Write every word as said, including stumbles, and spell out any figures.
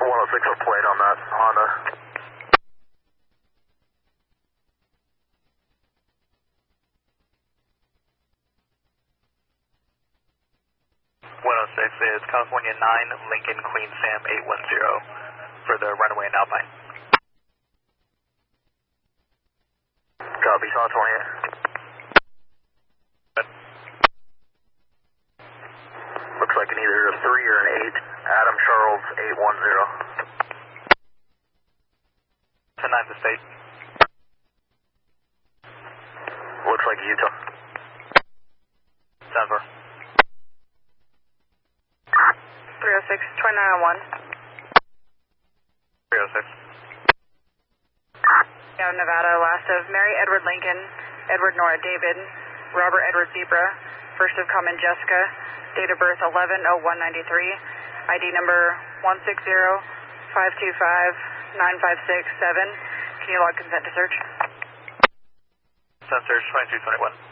one oh six plate on that Honda. one oh six is California nine, Lincoln Queen Sam eight one zero for the runway in Alpine. Copy, Saw twenty-eight. Looks like an either a three or an eight. Adam Charles eight one zero. ten nine to state. Looks like Utah. Denver. three oh six, twenty-nine oh one. three oh six. Out of Nevada, last of Mary Edward Lincoln, Edward Nora David, Robert Edward Zebra, first of common Jessica, date of birth eleven oh one ninety-three, I D number one six zero five two five nine five six seven. Can you log consent to search? Consent search twenty-two twenty-one.